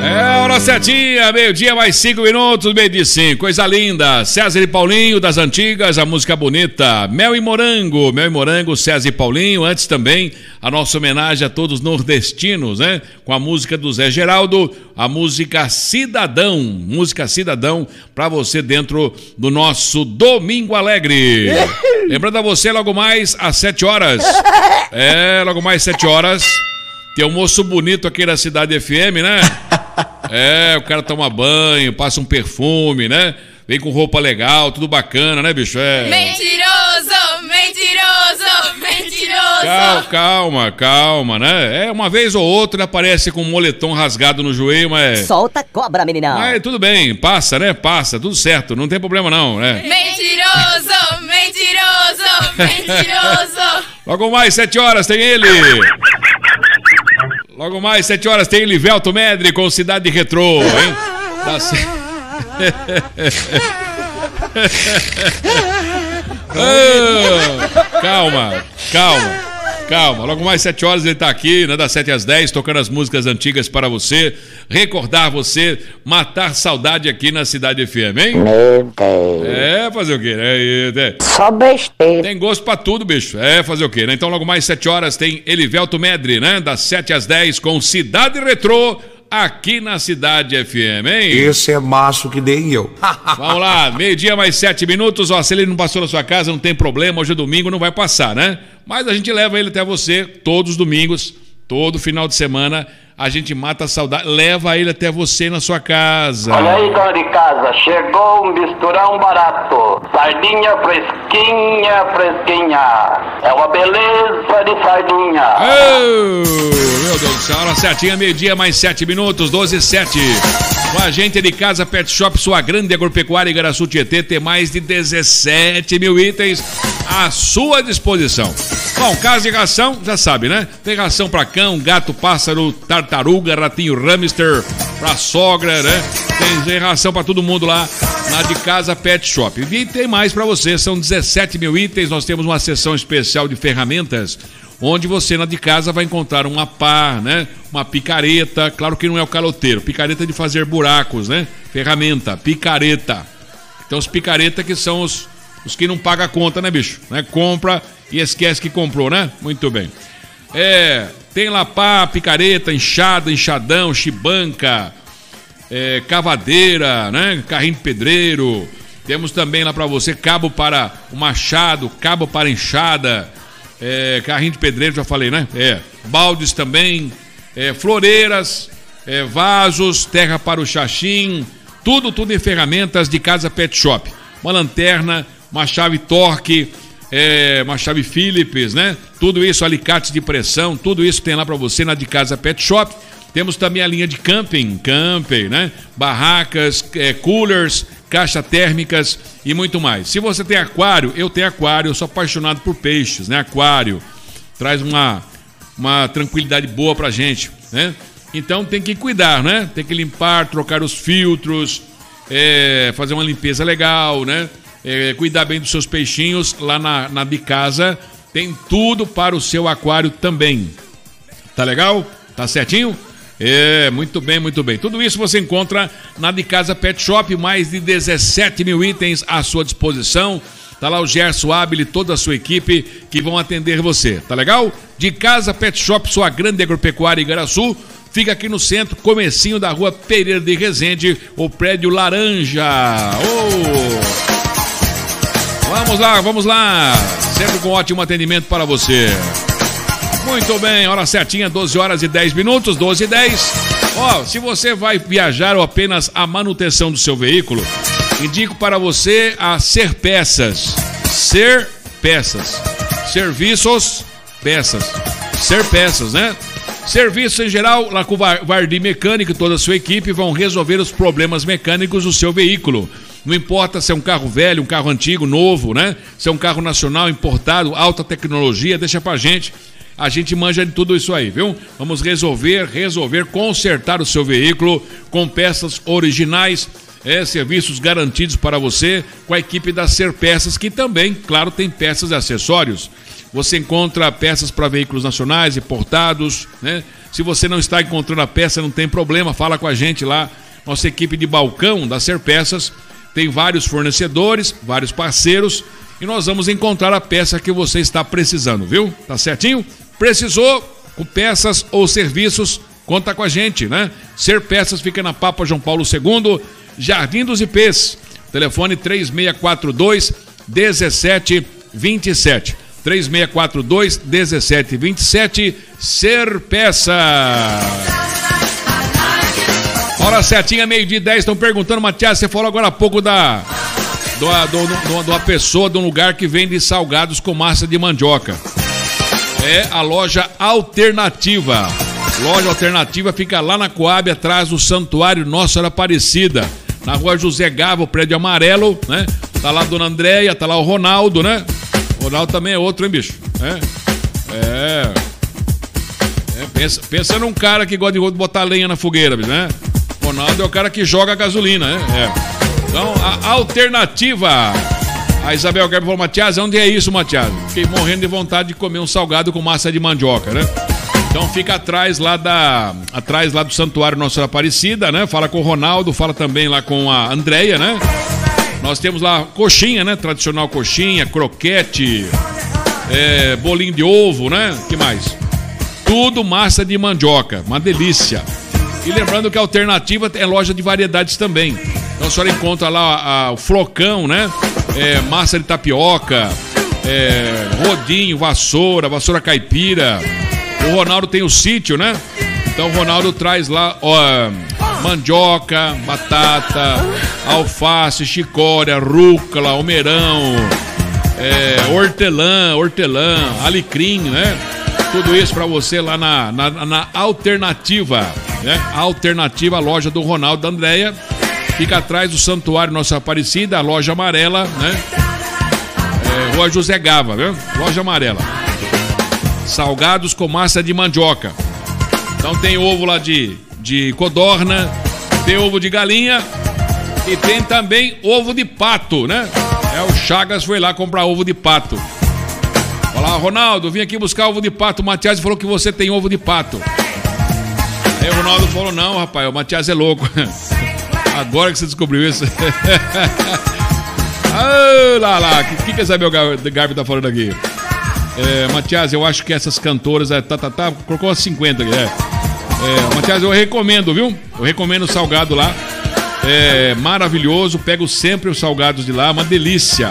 É, hora certinha, meio-dia mais 5 minutos, meio-dia 5, coisa linda. César e Paulinho das antigas, a música bonita. Mel e Morango, César e Paulinho. Antes também a nossa homenagem a todos os nordestinos, né? Com a música do Zé Geraldo, a música Cidadão pra você dentro do nosso Domingo Alegre. Lembrando a você, logo mais às 7 horas. Logo mais 7 horas. Tem um moço bonito aqui na Cidade FM, né? O cara toma banho, passa um perfume, né? Vem com roupa legal, tudo bacana, né, bicho? Mentiroso! Calma, né? Uma vez ou outra aparece com um moletom rasgado no joelho, mas... Solta a cobra, meninão. Mas tudo bem, passa, né? Passa, tudo certo, não tem problema não, né? Mentiroso! Logo mais 7 horas tem ele. Logo mais 7 horas tem Livelto Medri com Cidade Retrô, hein? Calma. Logo mais 7 horas ele tá aqui, né? Das 7 às 10, tocando as músicas antigas para você, recordar você, matar saudade aqui na Cidade FM, hein? Meu Deus. Fazer o quê, né? Só besteira. Tem gosto pra tudo, bicho. Fazer o quê, né? Então logo mais 7 horas tem Elivelto Medri, né? Das 7 às 10 com Cidade Retrô, aqui na Cidade FM, hein? Esse é macho que nem eu. Vamos lá, meio-dia mais 7 minutos. Ó, se ele não passou na sua casa, não tem problema. Hoje é domingo, não vai passar, né? Mas a gente leva ele até você todos os domingos, todo final de semana. A gente mata a saudade, leva ele até você na sua casa. Olha aí, dona de casa, chegou um misturão barato. Sardinha fresquinha. É uma beleza de sardinha. Meu Deus do céu, hora certinha, meio-dia mais 7 minutos, 12h07. Com a gente de Casa Pet Shop, sua grande agropecuária em Igaraçu Tietê, tem mais de 17 mil itens à sua disposição. Bom, casa de ração, já sabe, né? Tem ração pra cão, gato, pássaro, tartaruga, ratinho, hamster, pra sogra, né? Tem ração pra todo mundo lá na de Casa Pet Shop. E tem mais pra você, são 17 mil itens. Nós temos uma seção especial de ferramentas, onde você na de casa vai encontrar uma pá, né? Uma picareta, claro que não é o caloteiro, picareta de fazer buracos, né? Ferramenta, picareta. Então os picareta que são os que não pagam a conta, né, bicho? Né? Compra e esquece que comprou, né? Muito bem. Tem lá pá, picareta, enxada, enxadão, chibanca, cavadeira, né? Carrinho de pedreiro. Temos também lá pra você cabo para o machado, cabo para enxada, carrinho de pedreiro, já falei, né? Baldes também, floreiras, vasos, terra para o xaxim, tudo em ferramentas de Casa Pet Shop. Uma lanterna, uma chave Torque, uma chave Phillips, né? Tudo isso, alicate de pressão, tudo isso tem lá para você na de Casa Pet Shop. Temos também a linha de camping, né? Barracas, coolers, caixa térmicas e muito mais. Se você tem aquário, eu tenho aquário, eu sou apaixonado por peixes, né? Aquário traz uma tranquilidade boa pra gente, né? Então tem que cuidar, né? Tem que limpar, trocar os filtros, fazer uma limpeza legal, né? Cuidar bem dos seus peixinhos. Lá na de casa tem tudo para o seu aquário também. Tá legal? Tá certinho? Muito bem. Tudo isso você encontra na de Casa Pet Shop, mais de 17 mil itens à sua disposição. Tá lá o Gerson Abel e toda a sua equipe que vão atender você, tá legal? De Casa Pet Shop, sua grande agropecuária em Igaraçu, fica aqui no centro, comecinho da rua Pereira de Resende, o prédio Laranja. Vamos lá, sempre com ótimo atendimento para você. Muito bem, hora certinha, 12 horas e 10 minutos, 12h10. Se você vai viajar ou apenas a manutenção do seu veículo, indico para você a Ser Peças. Serviços, peças. Ser Peças, né? Serviço em geral, lá com o Vardi Mecânico e toda a sua equipe vão resolver os problemas mecânicos do seu veículo. Não importa se é um carro velho, um carro antigo, novo, né? Se é um carro nacional, importado, alta tecnologia, deixa pra gente. A gente manja de tudo isso aí, viu? Vamos resolver, consertar o seu veículo com peças originais, serviços garantidos para você com a equipe da Ser Peças, que também, claro, tem peças e acessórios. Você encontra peças para veículos nacionais, importados, né? Se você não está encontrando a peça, não tem problema, fala com a gente lá. Nossa equipe de balcão da Serpeças tem vários fornecedores, vários parceiros, e nós vamos encontrar a peça que você está precisando, viu? Tá certinho? Precisou com peças ou serviços, conta com a gente, né? Serpeças fica na Papa João Paulo II, Jardim dos Ipês. Telefone 3642-1727. 3642-1727. Serpeças. Hora certinha, 12:10. Estão perguntando, Matias, você falou agora há pouco de uma pessoa, de um lugar que vende salgados com massa de mandioca. É a loja Alternativa. Loja Alternativa fica lá na Coab, atrás do Santuário Nossa Senhora Aparecida. Na rua José Gava, o prédio amarelo, né? Tá lá a dona Andréia, tá lá o Ronaldo, né? O Ronaldo também é outro, hein, bicho? Pensa num cara que gosta de botar lenha na fogueira, bicho, né? O Ronaldo é o cara que joga gasolina, né? Então, a Alternativa. A Isabel Gerber falou, Matias, onde é isso, Matias? Fiquei morrendo de vontade de comer um salgado com massa de mandioca, né? Então fica atrás lá do Santuário Nossa Senhora Aparecida, né? Fala com o Ronaldo, fala também lá com a Andréia, né? Nós temos lá coxinha, né? Tradicional coxinha, croquete, bolinho de ovo, né? Que mais? Tudo massa de mandioca, uma delícia. E lembrando que a Alternativa é loja de variedades também. Então a senhora encontra lá o flocão, né? Massa de tapioca, rodinho, vassoura caipira. O Ronaldo tem o sítio, né? Então o Ronaldo traz lá mandioca, batata, alface, chicória, rúcula, almeirão, hortelã, alecrim, né? Tudo isso para você lá na Alternativa, né? A Alternativa, a loja do Ronaldo, da Andréia. Fica atrás do Santuário Nossa Aparecida, a loja amarela, né? Rua José Gava, viu? Loja amarela. Salgados com massa de mandioca. Então tem ovo lá de codorna, tem ovo de galinha e tem também ovo de pato, né? O Chagas foi lá comprar ovo de pato. Fala, Ronaldo, vim aqui buscar ovo de pato. O Matias falou que você tem ovo de pato. Aí o Ronaldo falou, não, rapaz, o Matias é louco. Agora que você descobriu isso. Lá. O que a Isabel Garbi tá falando aqui? Matias, eu acho que essas cantoras... colocou umas 50 aqui, Matias, eu recomendo, viu? Eu recomendo o salgado lá. É maravilhoso. Pego sempre os salgados de lá. Uma delícia.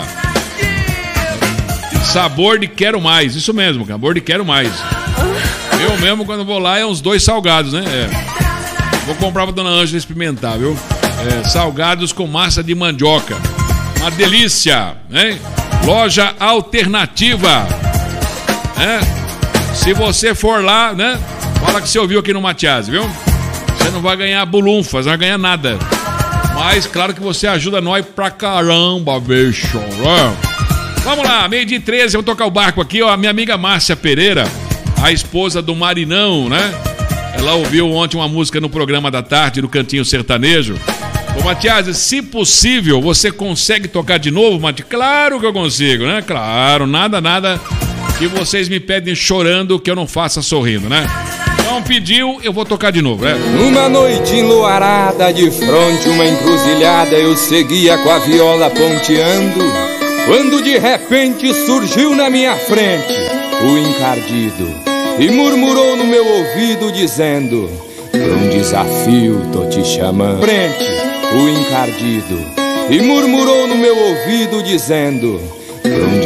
Sabor de quero mais. Isso mesmo, sabor de quero mais. Eu mesmo, quando vou lá, é uns 2 salgados, né? Vou comprar pra dona Ângela experimentar, viu? Salgados com massa de mandioca. Uma delícia, hein? Loja Alternativa. Se você for lá, né? Fala que você ouviu aqui no Matias, viu? Você não vai ganhar bulunfas, não vai ganhar nada. Mas claro que você ajuda nós pra caramba, bicho. Vamos lá, 12:13, vamos tocar o barco aqui, ó. A minha amiga Márcia Pereira, a esposa do Marinão, né? Ela ouviu ontem uma música no programa da tarde do Cantinho Sertanejo. Ô Matias, se possível, você consegue tocar de novo, Matias? Claro que eu consigo, né? Claro, nada que vocês me pedem chorando que eu não faça sorrindo, né? Então pediu, eu vou tocar de novo, né? Numa noite enluarada, de fronte uma encruzilhada, eu seguia com a viola ponteando, quando de repente surgiu na minha frente o encardido e murmurou no meu ouvido dizendo: pra um desafio tô te chamando. Frente, o encardido, e murmurou no meu ouvido dizendo: pra um